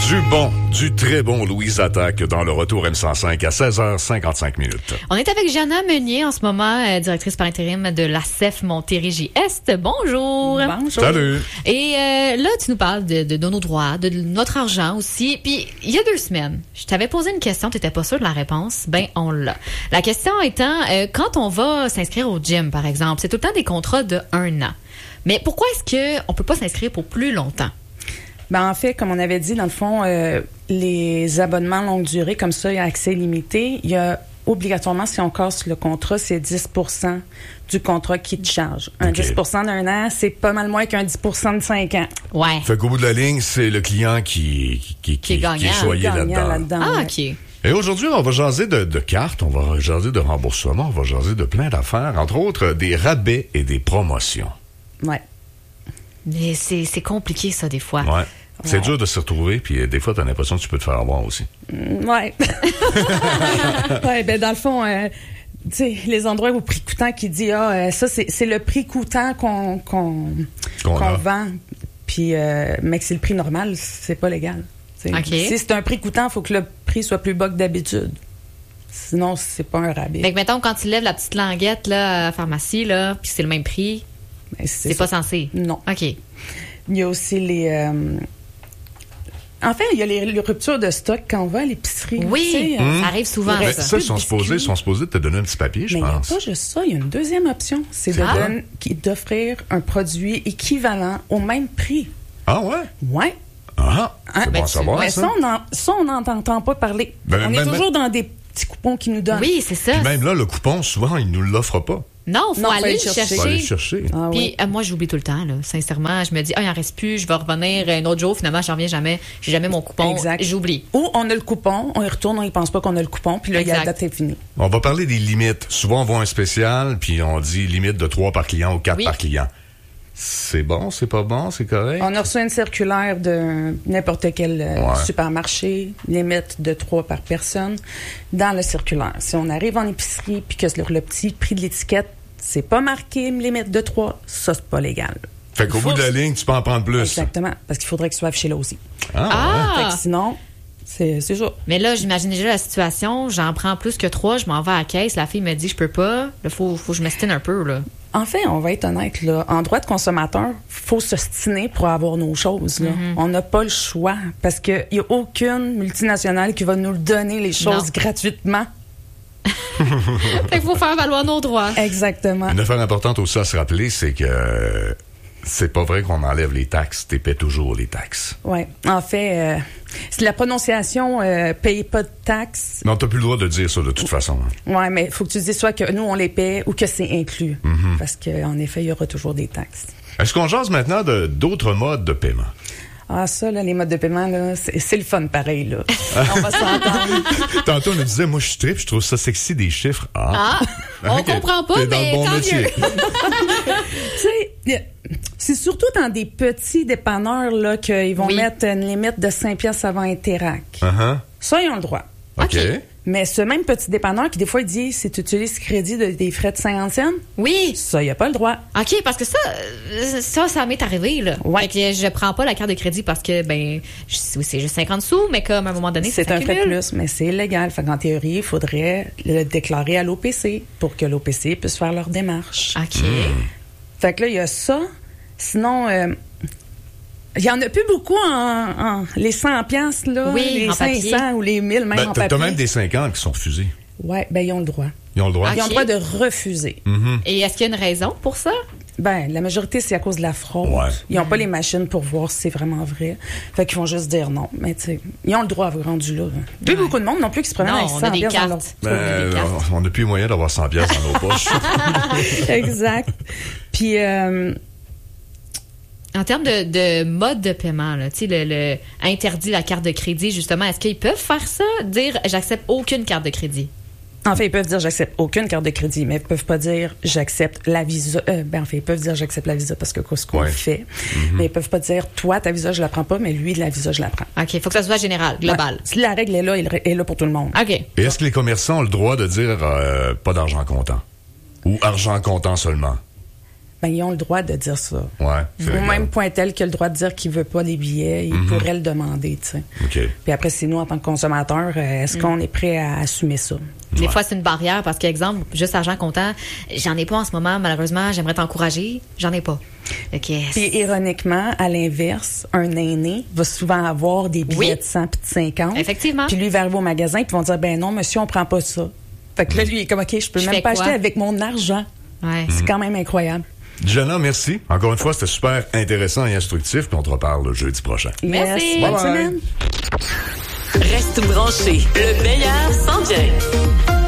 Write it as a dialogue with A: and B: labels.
A: Du bon, du très bon Louise Attaque dans le retour M105 à 16h55 minutes.
B: On est avec Jana Meunier en ce moment, directrice par intérim de l'ACEF Montérégie-Est. Bonjour.
C: Bonjour.
A: Salut.
B: Et là, tu nous parles de nos droits, de notre argent aussi. Puis, il y a 2 semaines, je t'avais posé une question, tu n'étais pas sûre de la réponse. Ben, on l'a. La question étant, quand on va s'inscrire au gym, par exemple, c'est tout le temps des contrats de 1 an. Mais pourquoi est-ce qu'on peut pas s'inscrire pour plus longtemps?
C: Ben, en fait, comme on avait dit, dans le fond, les abonnements longue durée, comme ça, il y a accès limité. Il y a obligatoirement, si on casse le contrat, c'est 10% du contrat qui te charge. Un 10% d'un an, c'est pas mal moins qu'un 10% de 5 ans.
B: Ouais.
A: Fait qu'au bout de la ligne, c'est le client qui est choyé là-dedans.
B: Ah, OK.
A: Et aujourd'hui, on va jaser de cartes, on va jaser de remboursement, on va jaser de plein d'affaires, entre autres des rabais et des promotions.
C: Ouais.
B: Mais c'est compliqué, ça, des fois.
A: Ouais. C'est dur de se retrouver, puis des fois, t'as l'impression que tu peux te faire avoir aussi.
C: Ouais. Ouais, ben dans le fond, tu sais, les endroits au prix coûtant qui dit ça c'est le prix coûtant qu'on vend, puis mais que c'est le prix normal, c'est pas légal.
B: Okay.
C: Si c'est un prix coûtant, il faut que le prix soit plus bas que d'habitude. Sinon, c'est pas un rabais.
B: Fait que mettons, quand tu lèves la petite languette là, à la pharmacie, là, puis c'est le même prix,
C: ben,
B: c'est pas censé.
C: Non.
B: OK.
C: Il y a aussi les... En fait, il y a les ruptures de stock quand on va à l'épicerie.
B: Oui, ça arrive souvent.
A: Mais
B: Ça.
A: ça, ils sont supposés te donner un petit papier, je pense.
C: Mais il n'y a pas juste ça. Il y a une deuxième option. C'est d'offrir un produit équivalent au même prix.
A: Ah ouais?
C: Ouais.
A: Ah, c'est bon à savoir,
C: mais
A: ça.
C: Ça, on n'en entend pas parler.
A: Ben,
C: on est toujours dans des petits coupons qu'ils nous donnent.
B: Oui, c'est ça.
A: Puis même là, le coupon, souvent, ils nous l'offrent pas.
B: Non, faut aller le chercher.
A: Faut aller le chercher.
C: Ah,
B: Puis moi, j'oublie tout le temps, là. Sincèrement, je me dis, il en reste plus, je vais revenir un autre jour. Finalement, je reviens jamais. J'ai jamais mon coupon.
C: Exact.
B: J'oublie.
C: Ou on a le coupon, on y retourne, on y pense pas qu'on a le coupon, puis là, la date est finie.
A: On va parler des limites. Souvent, on voit un spécial, puis on dit limite de 3 par client ou 4 par client. C'est bon, c'est pas bon, c'est correct?
C: On a reçu une circulaire de n'importe quel supermarché, limite de 3 par personne, dans la circulaire. Si on arrive en épicerie puis que le petit prix de l'étiquette, c'est pas marqué limite de 3, ça, c'est pas légal.
A: Fait qu'au bout de la ligne, tu peux en prendre plus.
C: Exactement, parce qu'il faudrait que ce soit affiché là aussi.
B: Ah!
C: Fait que sinon... C'est ça.
B: Mais là, j'imagine déjà la situation. J'en prends plus que 3, je m'en vais à la caisse. La fille me dit, je peux pas. Là, faut que je m'estime un peu, là.
C: En fait, on va être honnête, là. En droit de consommateur, faut s'ostiner pour avoir nos choses, là. On n'a pas le choix. Parce qu'il n'y a aucune multinationale qui va nous donner les choses gratuitement.
B: Fait qu'il faut faire valoir nos droits.
C: Exactement.
A: Une affaire importante aussi à se rappeler, c'est que c'est pas vrai qu'on enlève les taxes. Tu paies toujours les taxes.
C: Oui. En fait, c'est la prononciation paye pas de taxes.
A: Non, t'as plus le droit de dire ça de toute façon.
C: Oui, mais il faut que tu dises soit que nous, on les paie ou que c'est inclus. Parce qu'en effet, il y aura toujours des taxes.
A: Est-ce qu'on jase maintenant d'autres modes de paiement?
C: Ah, ça, là, les modes de paiement, là, c'est le fun pareil, là. On va s'entendre.
A: Tantôt, on nous disait, moi, je tripe, je trouve ça sexy des chiffres.
B: On comprend pas, mais
A: bon
B: tant
A: métier.
B: mieux.
C: Tu sais, c'est surtout dans des petits dépanneurs, là, qu'ils vont mettre une limite de 5 piastres avant Interac. Ça, ils ont le droit.
A: OK.
C: Mais ce même petit dépanneur qui, des fois, il dit, si tu utilises ce crédit des frais de 50 cents,
B: oui.
C: Ça, il n'y a pas le droit.
B: OK, parce que ça m'est arrivé, là.
C: Ouais.
B: Fait que je prends pas la carte de crédit parce que, c'est juste 50 sous, mais comme à un moment donné,
C: c'est un frais de plus, mais c'est illégal. Fait qu'en théorie, il faudrait le déclarer à l'OPC pour que l'OPC puisse faire leur démarche.
B: OK.
C: Fait que là, il y a ça. Sinon, il y en a plus beaucoup en les 100 piastres, là.
B: Oui,
C: les
B: en
C: 500
B: papier.
C: ou les 1000, même en papier.
A: T'as même des 50 qui sont refusés.
C: Oui, ben ils ont le droit.
A: Ils ont le droit.
C: Ils ont le droit de refuser.
B: Et est-ce qu'il y a une raison pour ça?
C: Ben, la majorité, c'est à cause de la fraude.
A: Ouais.
C: Ils n'ont pas les machines pour voir si c'est vraiment vrai. Fait qu'ils vont juste dire non. Mais tu sais, ils ont le droit à vous rendu là. Plus beaucoup de monde non plus qui se promènent avec 100
B: on a des
C: piastres dans
B: cartes.
C: leur...
A: On n'a plus moyen d'avoir 100 piastres dans nos poches.
C: Exact. Puis...
B: En termes de mode de paiement, là, tu sais, le interdit la carte de crédit, justement, est-ce qu'ils peuvent faire ça? Dire, j'accepte aucune carte de crédit?
C: En fait, ils peuvent dire j'accepte aucune carte de crédit, mais ils peuvent pas dire j'accepte la Visa. En fait, ils peuvent dire j'accepte la Visa parce que c'est ce qu'on fait. Mais ils peuvent pas dire toi, ta Visa, je la prends pas, mais lui, la Visa, je la prends.
B: OK, il faut que ça soit général, global.
C: Ouais. Si la règle est là, elle est là pour tout le monde.
B: OK.
A: Et est-ce que les commerçants ont le droit de dire pas d'argent comptant? Ou argent comptant seulement?
C: ben, ils ont le droit de dire ça.
A: Ouais.
C: Ou même Pointel qui a le droit de dire qu'il veut pas les billets, il pourrait le demander, tu sais.
A: OK.
C: Puis après, c'est nous, en tant que consommateurs, est-ce qu'on est prêt à assumer ça?
B: Des fois, c'est une barrière parce qu'exemple, juste argent comptant, j'en ai pas en ce moment, malheureusement, j'aimerais t'encourager, j'en ai pas. Okay.
C: Puis ironiquement, à l'inverse, un aîné va souvent avoir des billets de 100 puis de 50.
B: Effectivement.
C: Puis lui, il va arriver au magasin puis ils vont dire, ben non, monsieur, on prend pas ça. Fait que là, lui, il est comme, OK, je peux même pas acheter avec mon argent.
B: Ouais.
C: C'est quand même incroyable.
A: Diana, merci. Encore une fois, c'était super intéressant et instructif, puis on te reparle le jeudi prochain.
B: Merci.
C: Bonne semaine.
D: Reste branché. Le meilleur s'en vient.